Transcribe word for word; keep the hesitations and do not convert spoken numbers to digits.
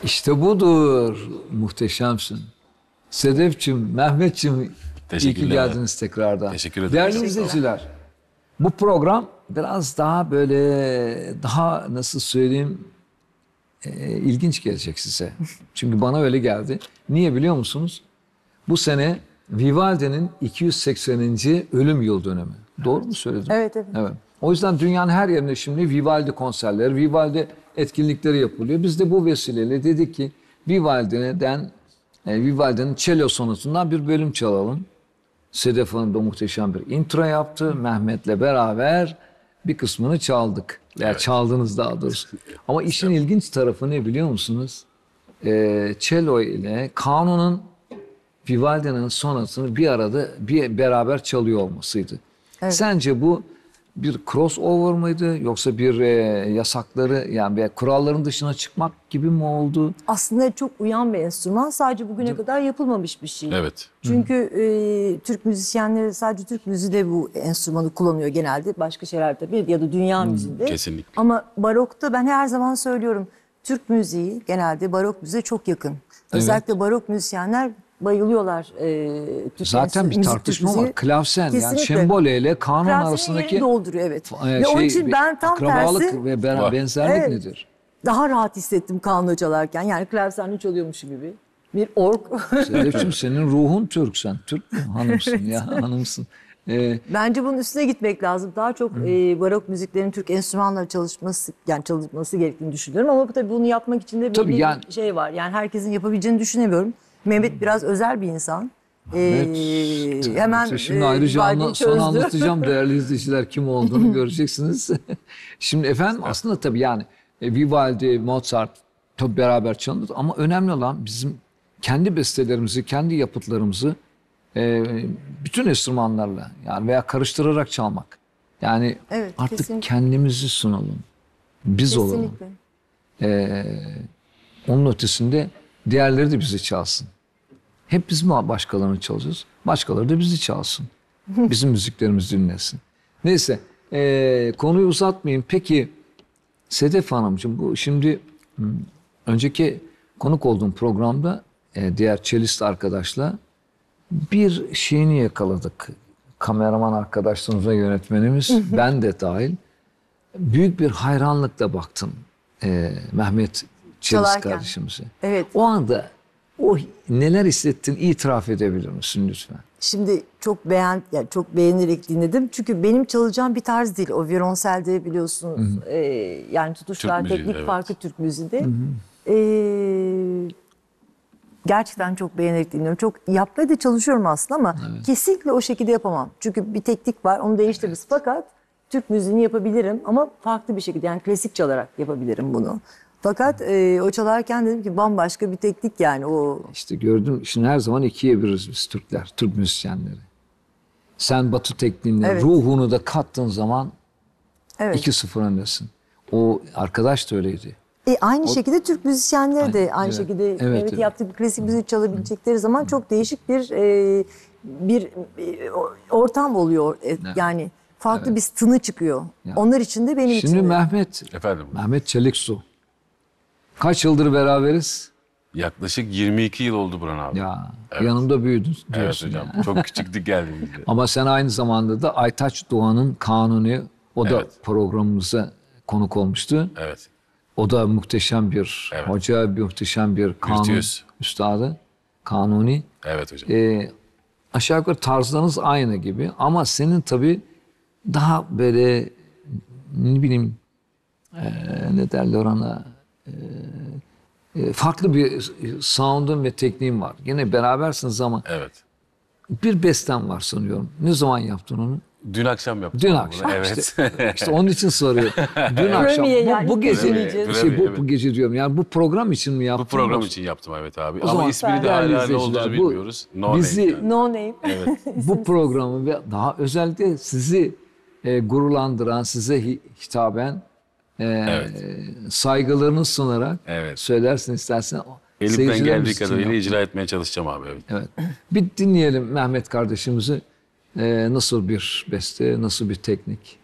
İşte budur. Muhteşemsin. Sedef'cim, Mehmet'cim iyi ki geldiniz tekrardan. Teşekkür ederim. Değerli izleyiciler, bu program biraz daha böyle, daha nasıl söyleyeyim, e, ilginç gelecek size. Çünkü bana öyle geldi. Niye biliyor musunuz? Bu sene Vivaldi'nin iki yüz sekseninci ölüm yıl dönümü. Doğru mu söyledim? Evet, evet. Evet. O yüzden dünyanın her yerinde şimdi Vivaldi konserleri, Vivaldi etkinlikleri yapılıyor. Biz de bu vesileyle dedik ki Vivaldi'den, e, Vivaldi'nin cello sonatundan bir bölüm çalalım. Sedef Hanım da muhteşem bir intro yaptı. Mehmet'le beraber bir kısmını çaldık. Yani evet. Çaldınız daha doğrusu. Ama işin ilginç tarafı ne biliyor musunuz? E, cello ile kanunun Vivaldi'nin sonatını bir arada bir beraber çalıyor olmasıydı. Evet. Sence bu bir crossover mıydı yoksa bir e, yasakları yani bir kuralların dışına çıkmak gibi mi oldu? Aslında çok uyan bir enstrüman. Sadece bugüne Değil kadar yapılmamış bir şey. Evet. Çünkü e, Türk müzisyenleri sadece Türk müziği de bu enstrümanı kullanıyor genelde. Başka şeyler tabii ya da dünya müziğinde. Kesinlikle. Ama barokta ben her zaman söylüyorum. Türk müziği genelde barok müziğe çok yakın. Evet. Özellikle barok müzisyenler bayılıyorlar. E, Türk Zaten bir tartışma var. Klavsen yani şembole ile kanun Klavsen arasındaki dolduruyor evet. E, ve şey, onun için ben tam tersi ve benzerlik evet, nedir? Daha rahat hissettim kanunu çalarken. Yani klavsenli çalıyormuşum gibi. Bir ork. Sedef'cim senin ruhun Türk, sen Türk mü? Hanımsın ya, hanımsın. Ee, Bence bunun üstüne gitmek lazım. Daha çok e, barok müziklerin Türk enstrümanları çalışması, yani çalışması gerektiğini düşünüyorum. Ama tabii bunu yapmak için de bir, bir yani, şey var. Yani herkesin yapabileceğini düşünemiyorum. Mehmet biraz özel bir insan. Evet. Ee, hemen Şimdi e, ayrıca anla, sonra anlatacağım değerli izleyiciler kim olduğunu göreceksiniz. Şimdi efendim aslında tabii yani e, Vivaldi, Mozart tabii beraber çalınır ama önemli olan bizim kendi bestelerimizi, kendi yapıtlarımızı e, bütün enstrümanlarla yani veya karıştırarak çalmak. Yani evet, artık kesinlikle. kendimizi sunalım. Biz kesinlikle. olalım. Ee, onun ötesinde diğerleri de bizi çalsın. Hep biz mi başkalarını çalacağız? Başkaları da bizi çalsın. Bizim müziklerimizi dinlesin. Neyse e, konuyu uzatmayayım. Peki Sedef Hanımcığım bu şimdi önceki konuk olduğum programda e, diğer cellist arkadaşla bir şeyini yakaladık. Kameraman arkadaşlarımız ve yönetmenimiz ben de dahil. Büyük bir hayranlıkla baktım e, Mehmet cellist kardeşimize. Evet. O anda o neler hissettin itiraf edebilir misin lütfen? Şimdi çok beğen, yani çok beğenerek dinledim. Çünkü benim çalacağım bir tarz değil. O violonselde biliyorsunuz e, yani tutuşlar, Türk teknik müziği, evet. farkı Türk müziğinde. E, gerçekten çok beğenerek dinliyorum. Çok yapmaya da çalışıyorum aslında ama evet. kesinlikle o şekilde yapamam. Çünkü bir teknik var, onu değiştiririz. Evet. Fakat Türk müziğini yapabilirim ama farklı bir şekilde yani klasik çalarak yapabilirim bunu. Fakat e, o çalarken dedim ki bambaşka bir teknik yani o. İşte gördüm şimdi her zaman ikiye biriz biz Türkler, Türk müzisyenleri. Sen Batı tekniğine evet. ruhunu da kattığın zaman evet. iki sıfır öndesin. O arkadaş da öyleydi. E, aynı o, şekilde Türk müzisyenleri de aynı evet, şekilde evet, evet, evet. yaptığı bir klasik müzik çalabilecekleri zaman çok değişik bir e, bir e, ortam oluyor. E, evet. Yani farklı evet. bir tını çıkıyor. Yani. Onlar için de benim Şimdi için de. Şimdi Mehmet, efendim. Mehmet Çeliksu. Kaç yıldır beraberiz? Yaklaşık yirmi iki yıl oldu Burhan abi. Ya evet. yanımda büyüdün diyorsun. Evet hocam. Ya. Çok küçüktük geldiğimizde. Ama sen aynı zamanda da Aytaç Doğan'ın Kanuni, o da evet. programımıza konuk olmuştu. Evet. O da muhteşem bir evet. hoca, bir muhteşem bir kanun Virtüöz. Üstadı. Kanuni. Evet hocam. Ee, aşağı yukarı tarzlarınız aynı gibi ama senin tabii daha böyle ne bileyim e, ne derler ona e, e, farklı bir sound'un ve tekniğin var. Yine berabersiniz ama evet. bir besten var sanıyorum. Ne zaman yaptın onu? Dün akşam yaptım. Dün akşam. Evet. İşte, işte onun için soruyorum. Dün akşam. Bu, bu gece Premier, şey, bu, evet. bu gece diyorum. Yani bu program için mi yaptın? Bu program yoksa? için yaptım evet abi. O ama ismini de hala ne olduğunu bilmiyoruz. No bizi, name. Yani. No name. Evet. Bu programı ve daha özellikle sizi e, gururlandıran, size hi, hitaben e, evet. saygılarını sunarak evet. söylersin istersen. Elimden geldiği kadarıyla icra etmeye çalışacağım abi. Evet. evet. Bir dinleyelim Mehmet kardeşimizi. Ee, nasıl bir beste, nasıl bir teknik?